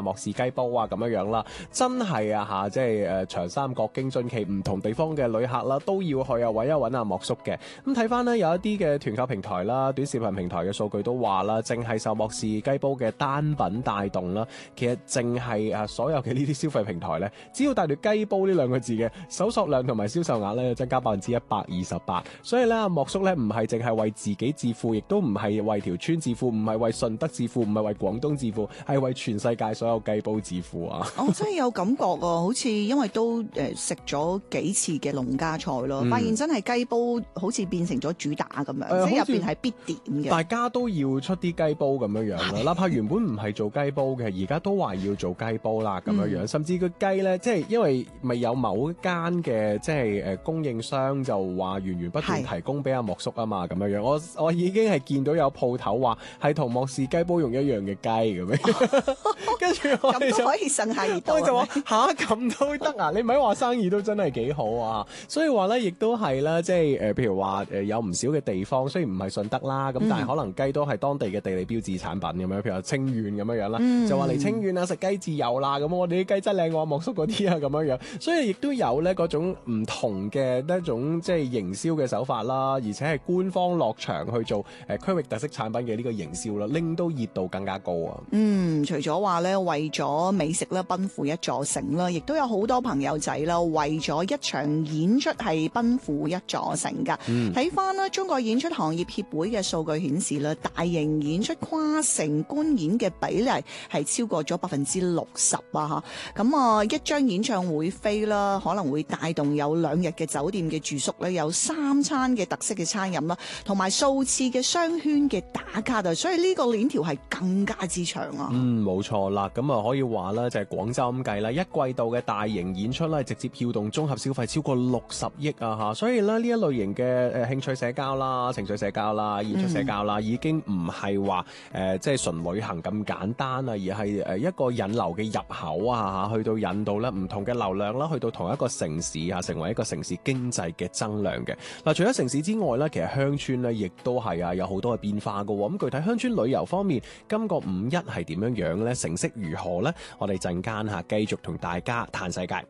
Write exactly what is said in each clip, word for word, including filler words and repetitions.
莫氏雞煲啊咁樣樣啦，真係啊嚇，即係誒長三角京津冀唔同地方嘅旅客啦，都要去啊揾一揾阿莫叔嘅。咁睇翻呢，有一啲嘅團購平台啦、短視頻平台嘅數據都話啦，淨係受莫氏雞煲嘅單品帶動啦，其實淨係啊所有嘅呢啲消費平台咧，只要帶住雞煲呢兩個字嘅搜索量同埋銷售額咧，增加百分之一百二十八。所以咧，阿莫叔咧唔係淨係為自己致富，亦都唔係為條村致富，唔係為順德致富，唔係為廣東致富，係為全世界所有雞煲致富啊！ 我真係有感覺啊，好似因為都誒食咗幾次嘅農家菜咯，嗯、發現真係雞煲好似變成咗主打咁樣，呃、即係入邊係必點嘅。 大家都要出啲雞煲咁樣樣啦，哪怕原本唔係做雞煲嘅，而家都話要做雞煲啦咁樣樣，嗯、甚至個雞咧，即係因為咪有某間嘅即係誒供應商就話源源不斷提供俾阿莫叔啊嘛咁樣樣，我我已經係見到有鋪頭話係同莫氏雞煲用一樣嘅雞咁樣，跟住我哋就可以生下熱度， 我就話吓咁都得啊！你咪話生意都真係幾好啊！所以話咧，亦都係啦，即係誒，譬如話誒，有唔少嘅地方，雖然唔係順德啦，咁、嗯、但係可能雞都係當地嘅地理標誌產品咁樣，譬如話清遠咁樣樣啦，嗯、就話嚟清遠啊食雞自由啦，咁我哋啲雞真靚過莫叔嗰啲啊咁樣樣，所以亦都有咧嗰種唔同嘅一種即係營銷嘅手法啦，而且係官方落場去做誒區域特色產品嘅呢個營銷啦，令到熱度更加高啊！ 嗯，除咗話咧為咗美食咧奔赴一座城啦，亦都有好多朋友仔啦為咗一場演出係奔赴一座城噶。睇翻啦，中國演出行業協會嘅數據顯示啦，大型演出跨城觀演嘅比例係超過咗百分之六十啊！吓，咁啊一張演唱會飛啦，可能會帶動有兩日嘅酒店嘅住宿咧，有三餐嘅特色嘅餐飲啦，同埋數次嘅商圈嘅打卡啊，所以呢個鏈條係更加之長啊！ 嗯，冇錯啦，咁啊可以話啦，就係廣州咁計啦，一季度嘅大型演出咧，直接撬動綜合消費超過六十億啊吓，所以咧呢一類型嘅誒興趣社交啦、情緒社交啦、演出社交啦，嗯、已經唔係話誒即係純旅行咁簡單啊，而係誒一個引流嘅入口啊吓，去到引導咧唔同嘅流量啦，去到同一個城市啊，成為一個城市經濟嘅增量嘅。嗱，除咗城市之外咧，其實鄉村咧亦都係啊有好多嘅變化噶。咁具體鄉村旅遊方面，今個五一係點樣樣咧？成色如何咧？我哋陣間吓繼續同大家嘆世界。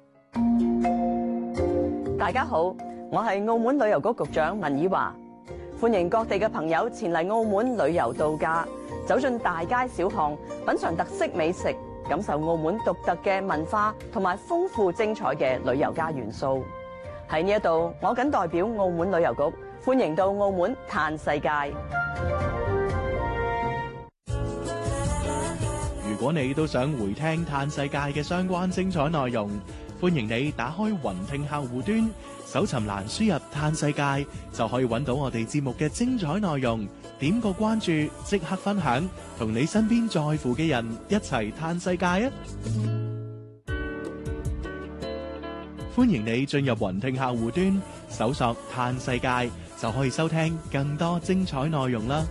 大家好，我係澳門旅遊局局長文以華，歡迎各地嘅朋友前嚟澳門旅遊度假，走進大街小巷，品嘗特色美食，感受澳門獨特嘅文化同埋豐富精彩嘅旅遊加元素。喺呢一度，我謹代表澳門旅遊局歡迎到澳門嘆世界。 如果你都想回聽嘆世界嘅相關精彩內容，歡迎你打開雲聽客戶端，搜尋欄輸入嘆世界，就可以揾到我哋節目嘅精彩內容。點個關注，即刻分享，同你身邊在乎嘅人一齊嘆世界啊！歡迎你進入雲聽客戶端，搜索嘆世界，就可以收聽更多精彩內容啦。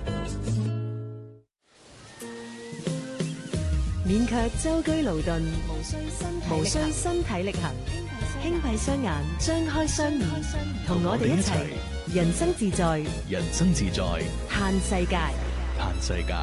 勉強舟車勞頓，無需身體力行，輕閉雙眼，張開雙耳，同我哋一齊人生自在， 人生自在， 嘆世界， 嘆世界。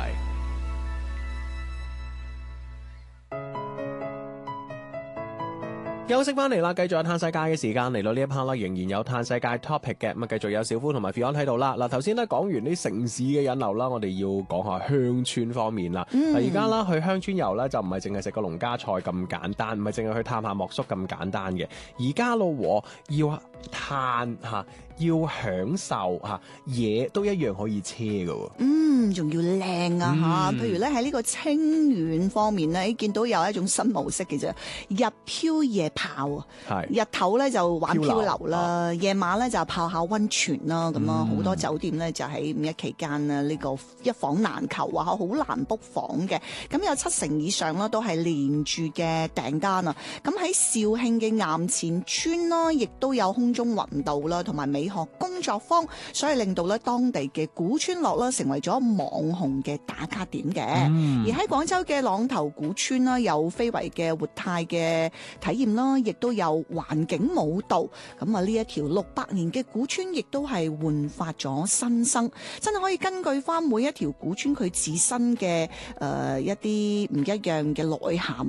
休息翻嚟啦，繼續有嘆世界嘅時間嚟到呢一 part 啦，仍然有嘆世界 topic 嘅，咁啊繼續有小夫同埋 Fion 喺度啦。嗱，頭先咧講完啲城市嘅引流啦，我哋要講下鄉村方面啦。嗱、嗯，而家啦去鄉村遊咧就唔係淨係食個農家菜咁簡單，唔係淨係去探下莫叔咁簡單嘅。而家咯，要嘆吓，要享受吓，嘢都一樣可以車噶。 嗯，仲要靚啊吓、嗯，譬如咧喺呢個清遠方面咧，見到有一種新模式嘅啫，日漂夜泡啊，日頭咧就玩漂流啦，夜晚咧就泡下溫泉啦，咁啊好多酒店咧就喺五一期間啊，呢個一房難求啊，好難 book 房嘅，咁有七成以上啦都係連住嘅訂單啊，咁喺肇慶嘅岩前村啦，亦都有空中雲道啦，同埋美學工作坊，所以令到咧當地嘅古村落啦成為咗網紅嘅打卡點嘅、嗯。而喺廣州嘅朗頭古村啦，有非遺嘅活態嘅體驗啦，亦都有環境舞蹈。咁啊呢一條六百年嘅古村，亦都係煥發咗新生，真係可以根據翻每一條古村佢自身嘅誒、呃、一啲唔一樣嘅內涵